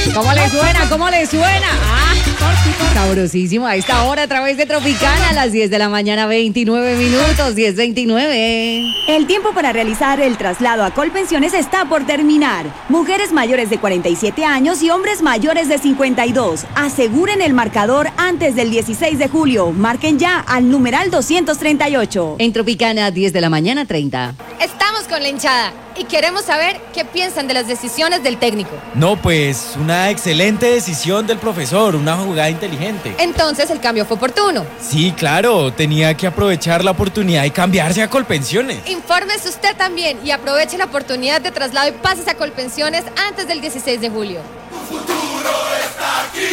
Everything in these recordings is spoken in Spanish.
¿Cómo le suena? ¿Cómo le suena? ¡Ah! Sabrosísimo. A esta hora a través de Tropicana, a las 10 de la mañana, 29 minutos, 10:29. El tiempo para realizar el traslado a Colpensiones está por terminar. Mujeres mayores de 47 años y hombres mayores de 52. Aseguren el marcador antes del 16 de julio. Marquen ya al numeral 238. En Tropicana, 10 de la mañana, 30. Estamos con la hinchada y queremos saber qué piensan de las decisiones del técnico. No, pues una excelente decisión del profesor, una jugada inteligente. Entonces el cambio fue oportuno. Sí, claro, tenía que aprovechar la oportunidad y cambiarse a Colpensiones. Infórmese usted también y aproveche la oportunidad de traslado y pásese a Colpensiones antes del 16 de julio. Tu futuro está aquí,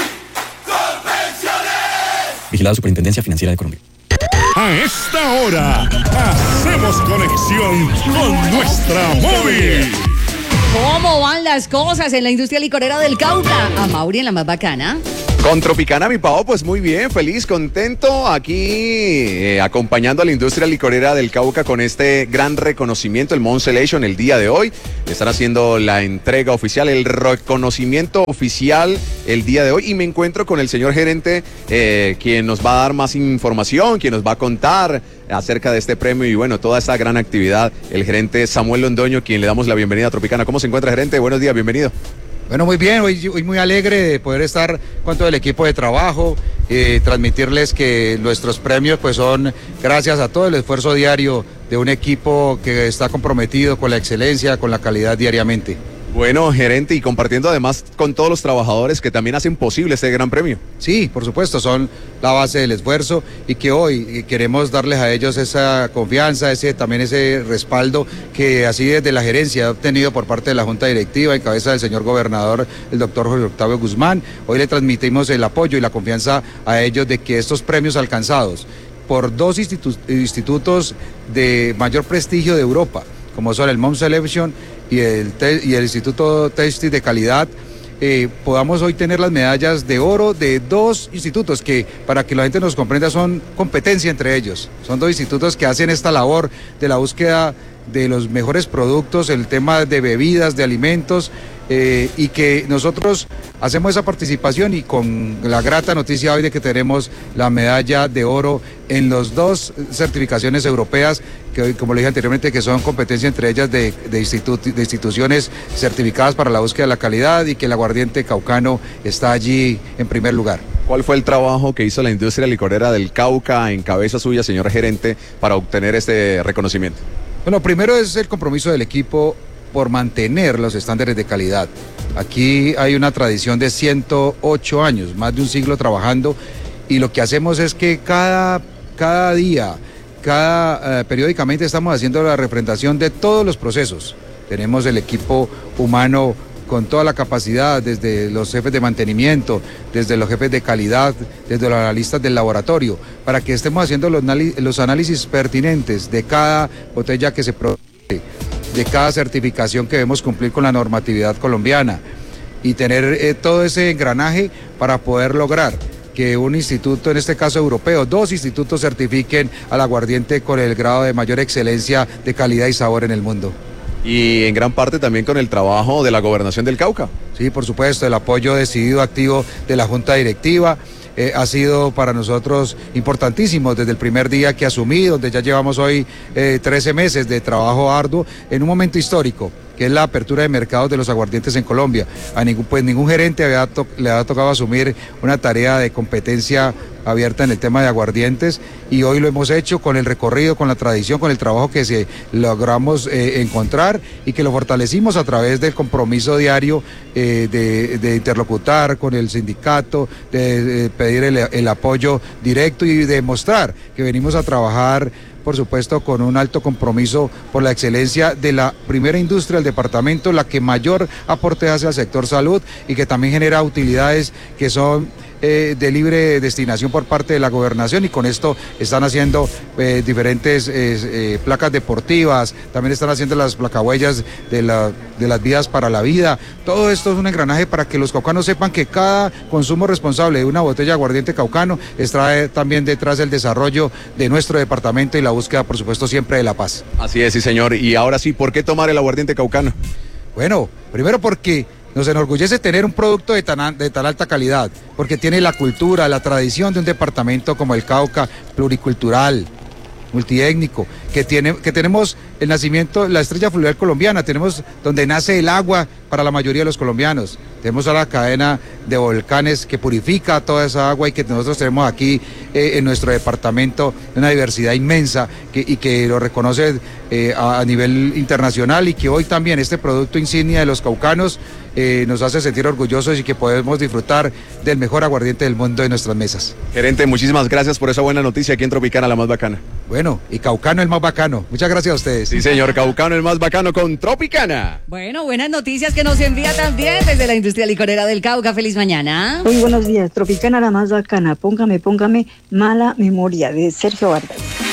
Colpensiones. Vigilada Superintendencia Financiera de Colombia. A esta hora, hacemos conexión con nuestra móvil. ¿Cómo van las cosas en la industria licorera del Cauca? A Mauri en la más bacana. Con Tropicana, mi pavo, pues muy bien, feliz, contento, aquí acompañando a la industria licorera del Cauca con este gran reconocimiento, el Mount Selection, el día de hoy. Están haciendo la entrega oficial, el reconocimiento oficial el día de hoy. Y me encuentro con el señor gerente, quien nos va a dar más información, quien nos va a contar acerca de este premio y bueno, toda esta gran actividad. El gerente Samuel Londoño, quien le damos la bienvenida a Tropicana. ¿Cómo se encuentra, gerente? Buenos días, bienvenido. Bueno, muy bien, hoy muy alegre de poder estar con todo el equipo de trabajo, transmitirles que nuestros premios pues son gracias a todo el esfuerzo diario de un equipo que está comprometido con la excelencia, con la calidad diariamente. Bueno, gerente, y compartiendo además con todos los trabajadores que también hacen posible este gran premio. Sí, por supuesto, son la base del esfuerzo y que hoy queremos darles a ellos esa confianza, también ese respaldo que así desde la gerencia ha obtenido por parte de la Junta Directiva en cabeza del señor gobernador, el doctor Jorge Octavio Guzmán. Hoy le transmitimos el apoyo y la confianza a ellos de que estos premios alcanzados por dos institutos de mayor prestigio de Europa, como son el Mount Selection y el Instituto Tasty de Calidad, podamos hoy tener las medallas de oro de dos institutos que, para que la gente nos comprenda, son competencia entre ellos. Son dos institutos que hacen esta labor de la búsqueda de los mejores productos, el tema de bebidas, de alimentos, y que nosotros hacemos esa participación y con la grata noticia hoy de que tenemos la medalla de oro en las dos certificaciones europeas que hoy, como le dije anteriormente, que son competencia entre ellas de instituciones certificadas para la búsqueda de la calidad y que el aguardiente caucano está allí en primer lugar. ¿Cuál fue el trabajo que hizo la industria licorera del Cauca en cabeza suya, señor gerente, para obtener este reconocimiento? Bueno, primero es el compromiso del equipo por mantener los estándares de calidad. Aquí hay una tradición de 108 años, más de un siglo trabajando, y lo que hacemos es que cada día, periódicamente estamos haciendo la representación de todos los procesos. Tenemos el equipo humano con toda la capacidad, desde los jefes de mantenimiento, desde los jefes de calidad, desde los analistas del laboratorio, para que estemos haciendo los análisis pertinentes de cada botella que se produce, de cada certificación que debemos cumplir con la normatividad colombiana y tener todo ese engranaje para poder lograr que un instituto, en este caso europeo, dos institutos certifiquen al aguardiente con el grado de mayor excelencia de calidad y sabor en el mundo. Y en gran parte también con el trabajo de la Gobernación del Cauca. Sí, por supuesto, el apoyo decidido, activo de la Junta Directiva. Ha sido para nosotros importantísimo desde el primer día que asumí, donde ya llevamos hoy 13 meses de trabajo arduo en un momento histórico, que es la apertura de mercados de los aguardientes en Colombia. A ningún gerente le ha tocado asumir una tarea de competencia abierta en el tema de aguardientes, y hoy lo hemos hecho con el recorrido, con la tradición, con el trabajo que se logramos encontrar y que lo fortalecimos a través del compromiso diario de interlocutar con el sindicato, de pedir el apoyo directo y demostrar que venimos a trabajar, por supuesto, con un alto compromiso por la excelencia de la primera industria del departamento, la que mayor aporte hace al sector salud y que también genera utilidades que son de libre destinación por parte de la gobernación, y con esto están haciendo diferentes placas deportivas, también están haciendo las placahuellas de las vías para la vida. Todo esto es un engranaje para que los caucanos sepan que cada consumo responsable de una botella de aguardiente caucano está también detrás del desarrollo de nuestro departamento y la búsqueda, por supuesto, siempre de la paz. Así es, sí señor. Y ahora sí, ¿por qué tomar el aguardiente caucano? Bueno, primero porque Nos enorgullece tener un producto de tan alta calidad, porque tiene la cultura, la tradición de un departamento como el Cauca, pluricultural, multiétnico, que tenemos el nacimiento, la estrella fluvial colombiana, tenemos donde nace el agua para la mayoría de los colombianos. Tenemos a la cadena de volcanes que purifica toda esa agua y que nosotros tenemos aquí en nuestro departamento una diversidad inmensa y que lo reconoce a nivel internacional, y que hoy también este producto insignia de los caucanos nos hace sentir orgullosos y que podemos disfrutar del mejor aguardiente del mundo en nuestras mesas. Gerente, muchísimas gracias por esa buena noticia aquí en Tropicana, la más bacana. Bueno, y Caucano el más bacano. Muchas gracias a ustedes. Sí, señor, Caucano el más bacano con Tropicana. Bueno, buenas noticias que nos envía también desde la industria licorera del Cauca. Feliz mañana. Muy buenos días, Tropicana la más bacana. Póngame Mala Memoria de Sergio Vargas.